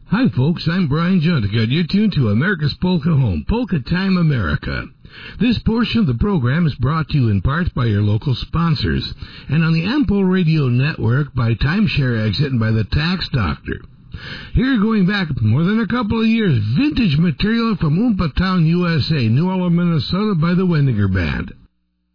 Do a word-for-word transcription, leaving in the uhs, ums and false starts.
Hi, folks. I'm Brian Juntica. You're tuned to America's Polka Home, Polka Time America. This portion of the program is brought to you in part by your local sponsors, and on the Ampol Radio Network by Timeshare Exit and by the Tax Doctor. Here, going back more than a couple of years, vintage material from Oompa Town, U S A, New Orleans, Minnesota, by the Wendinger Band.